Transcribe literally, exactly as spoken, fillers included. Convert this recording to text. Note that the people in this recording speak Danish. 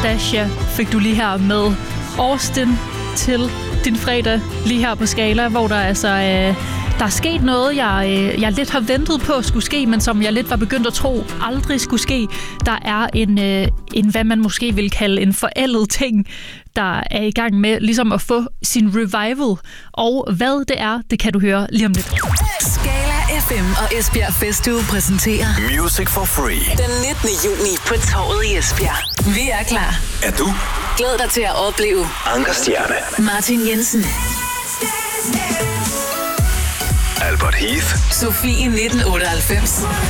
Anastasia fik du lige her med Austin til din fredag lige her på Skala, hvor der altså øh, der er sket noget, jeg, øh, jeg lidt har ventet på skulle ske, men som jeg lidt var begyndt at tro aldrig skulle ske. Der er en, øh, en hvad man måske vil kalde en forældet ting, der er i gang med ligesom at få sin revival. Og hvad det er, det kan du høre lige om lidt. Skala F M og Esbjerg Festuge præsenterer Music for Free. Den nittende juni på Torvet i Esbjerg. Vi er klar. Er du? Glæd dig til at opleve Anker Stjerne, Martin Jensen, Albert Heath, Sofie nitten otteoghalvfems.